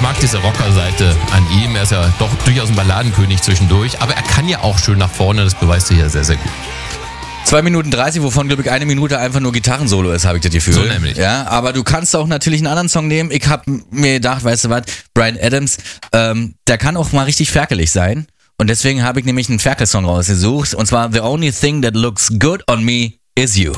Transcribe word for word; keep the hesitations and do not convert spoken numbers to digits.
mag diese Rockerseite an ihm. Er ist ja doch durchaus ein Balladenkönig zwischendurch. Aber er kann ja auch schön nach vorne. Das beweist er hier sehr, sehr gut. zwei Minuten dreißig, wovon, glaube ich, eine Minute einfach nur Gitarrensolo ist, habe ich das Gefühl. So nämlich. Ja, aber du kannst auch natürlich einen anderen Song nehmen. Ich habe mir gedacht, weißt du was, Bryan Adams, ähm, der kann auch mal richtig ferkelig sein. Und deswegen habe ich nämlich einen Ferkel-Song rausgesucht. Und zwar The Only Thing That Looks Good on Me Is You.